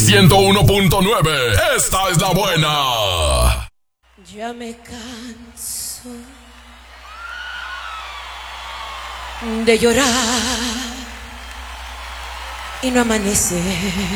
101.9. Esta es la buena. Ya me canso de llorar y no amanecer.